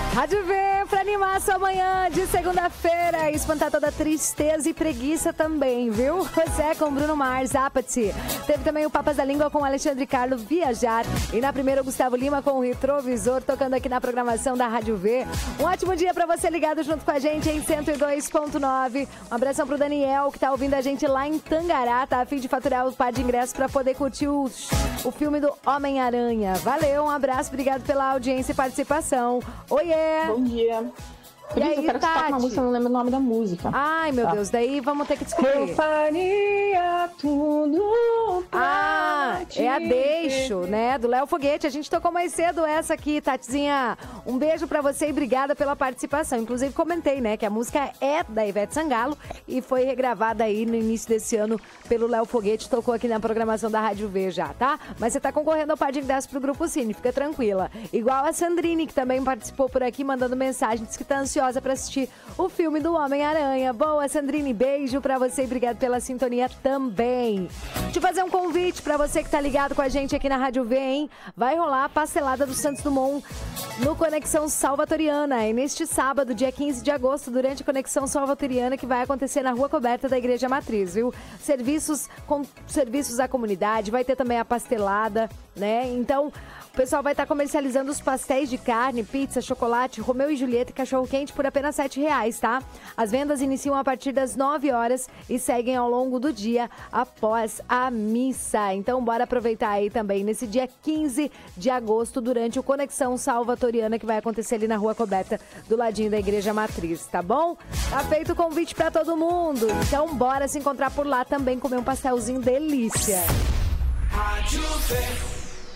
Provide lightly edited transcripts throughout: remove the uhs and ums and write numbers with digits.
Rádio V, pra animar sua manhã de segunda-feira, espantar toda tristeza e preguiça também, viu? José com Bruno Mars, Apathy. Teve também o Papas da Língua com Alexandre Carlo, Viajar. E na primeira, o Gustavo Lima com o Retrovisor, tocando aqui na programação da Rádio V. Um ótimo dia pra você ligado junto com a gente em 102.9. Um abração pro Daniel, que tá ouvindo a gente lá em Tangará, tá a fim de faturar o par de ingressos pra poder curtir o filme do Homem-Aranha. Valeu, um abraço, obrigado pela audiência e participação. Oiê! Bom dia. E aí, eu quero que você toque uma música, eu não lembro o nome da música. Ai, meu Deus, daí vamos ter que descobrir. Eu faria tudo pra é a Deixo, né? Do Léo Foguete. A gente tocou mais cedo essa aqui, Tatizinha. Um beijo pra você e obrigada pela participação. Inclusive, comentei, né, que a música é da Ivete Sangalo e foi regravada aí no início desse ano pelo Léo Foguete. Tocou aqui na programação da Rádio V já, tá? Mas você tá concorrendo ao par de ingressos pro Grupo Cine, fica tranquila. Igual a Sandrine, que também participou por aqui, mandando mensagem, diz que tá ansiosa pra assistir o filme do Homem-Aranha. Boa, Sandrine, beijo pra você e obrigado pela sintonia também. Deixa eu fazer um convite pra você que tá ligado com a gente aqui na Rádio V, hein? Vai rolar a pastelada do Santos Dumont no Conexão Salvatoriana. E neste sábado, dia 15 de agosto, durante a Conexão Salvatoriana, que vai acontecer na Rua Coberta da Igreja Matriz, viu? Serviços à comunidade, vai ter também a pastelada, né? Então, o pessoal vai estar comercializando os pastéis de carne, pizza, chocolate, Romeu e Julieta e cachorro-quente por apenas R$7, tá? As vendas iniciam a partir das 9 horas e seguem ao longo do dia após a missa. Então, bora aproveitar aí também nesse dia 15 de agosto, durante o Conexão Salvatoriana, que vai acontecer ali na Rua Coberta, do ladinho da Igreja Matriz, tá bom? Tá feito o convite pra todo mundo. Então, bora se encontrar por lá também, comer um pastelzinho delícia. Rádio V.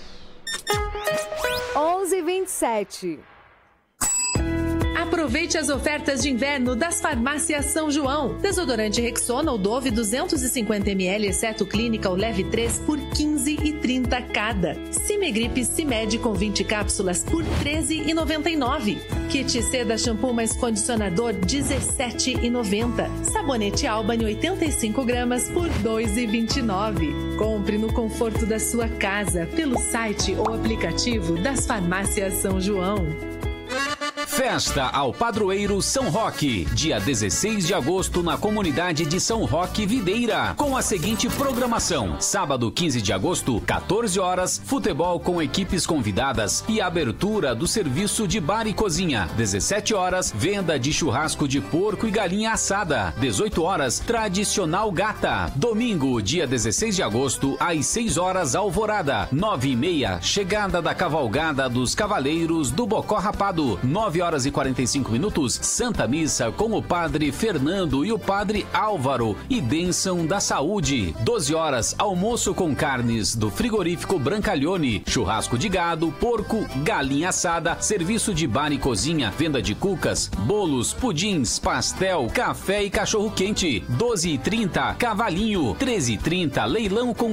11h27. Aproveite as ofertas de inverno das Farmácias São João. Desodorante Rexona ou Dove 250ml, exceto Clínica ou Leve 3 por R$15,30 cada. Cimegripe Cimed com 20 cápsulas por R$13,99. Kit Seda Shampoo mais Condicionador R$17,90. Sabonete Albany 85 gramas por R$2,29. Compre no conforto da sua casa pelo site ou aplicativo das Farmácias São João. Festa ao Padroeiro São Roque, dia 16 de agosto na comunidade de São Roque Videira, com a seguinte programação: sábado 15 de agosto, 14 horas, futebol com equipes convidadas e abertura do serviço de bar e cozinha. 17 horas, venda de churrasco de porco e galinha assada. 18 horas, tradicional gata. Domingo, dia 16 de agosto, às 6 horas, alvorada. 9h30, chegada da cavalgada dos Cavaleiros do Bocó Rapado. 9 horas e 45 minutos, Santa Missa com o Padre Fernando e o Padre Álvaro e bênção da saúde. 12 horas, almoço com carnes do frigorífico Brancalhone, churrasco de gado, porco, galinha assada, serviço de bar e cozinha, venda de cucas, bolos, pudins, pastel, café e cachorro quente. 12h30, cavalinho. 13h30, leilão com